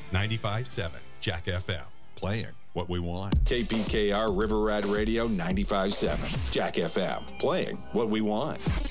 95.7 Jack FM. Playing what we want. KPKR River Rat Radio 95.7 Jack FM. Playing what we want.